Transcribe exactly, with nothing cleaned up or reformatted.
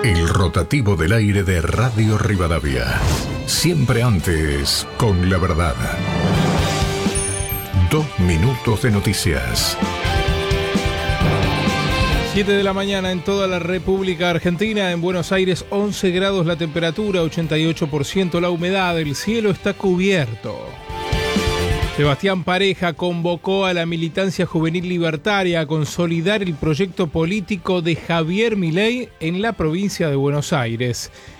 El rotativo del aire de Radio Rivadavia. Siempre antes, con la verdad. Dos minutos de noticias. siete de la mañana en toda la República Argentina. En Buenos Aires, once grados la temperatura, ochenta y ocho por ciento la humedad. El cielo está cubierto. Sebastián Pareja convocó a la militancia juvenil libertaria a consolidar el proyecto político de Javier Milei en la provincia de Buenos Aires.